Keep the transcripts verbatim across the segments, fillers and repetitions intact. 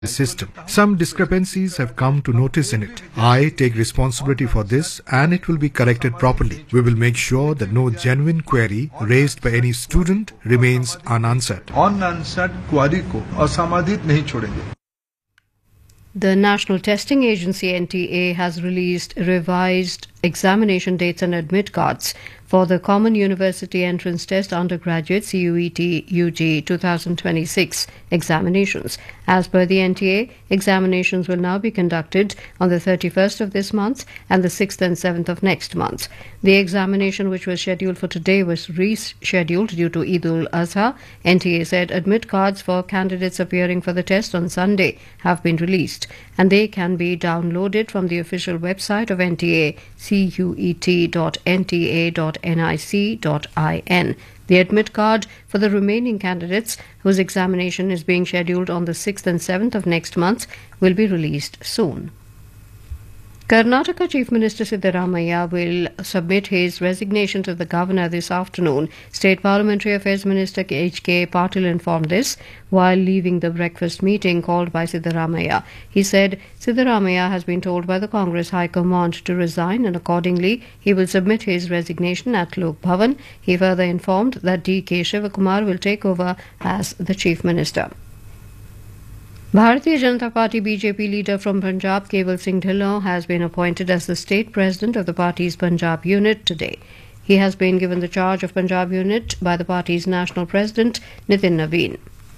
system. Some discrepancies have come to notice in it. I take responsibility for this and it will be corrected properly. We will make sure that no genuine query raised by any student remains unanswered. Unanswered query को असमाधित नहीं छोड़ेंगे. The National Testing Agency N T A has released revised examination dates and admit cards for the Common University Entrance Test Undergraduate C U E T U G twenty twenty-six examinations. As per the N T A, examinations will now be conducted on the thirty-first of this month and the sixth and seventh of next month. The examination, which was scheduled for today, was rescheduled due to Eid ul-Azha. N T A said admit cards for candidates appearing for the test on Sunday have been released and they can be downloaded from the official website of N T A, cuet dot n t a dot nic dot in. The admit card for the remaining candidates whose examination is being scheduled on the sixth and seventh of next month will be released soon. Karnataka Chief Minister Siddaramaiah will submit his resignation to the governor this afternoon. State Parliamentary Affairs Minister H K Patil informed this while leaving the breakfast meeting called by Siddaramaiah. He said Siddaramaiah has been told by the Congress High Command to resign and accordingly he will submit his resignation at Lok Bhavan. He further informed that D K Shivakumar will take over as the Chief Minister. Bharatiya Janata Party B J P leader from Punjab, Keval Singh Dhillon, has been appointed as the state president of the party's Punjab unit today. He has been given the charge of Punjab unit by the party's national president, Nitin Naveen.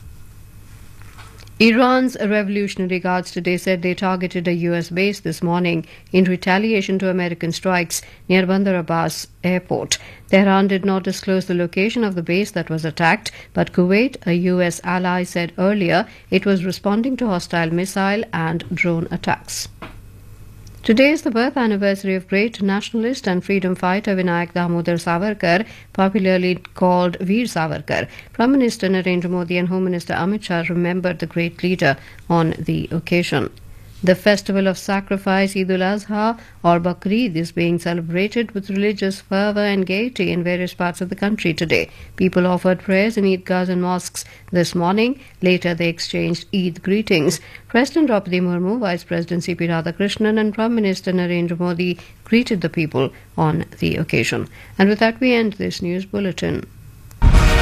Iran's Revolutionary Guards today said they targeted a U S base this morning in retaliation to American strikes near Bandar Abbas airport. Tehran did not disclose the location of the base that was attacked, but Kuwait, a U S ally, said earlier it was responding to hostile missile and drone attacks. Today is the birth anniversary of great nationalist and freedom fighter Vinayak Damodar Savarkar, popularly called Veer Savarkar. Prime Minister Narendra Modi and Home Minister Amit Shah remembered the great leader on the occasion. The festival of sacrifice, Eid ul-Azha or Bakrid, is being celebrated with religious fervour and gaiety in various parts of the country today. People offered prayers in Eidgahs and mosques this morning. Later, they exchanged Eid greetings. President Draupadi Murmu, Vice President C P Radhakrishnan and Prime Minister Narendra Modi greeted the people on the occasion. And with that, we end this news bulletin.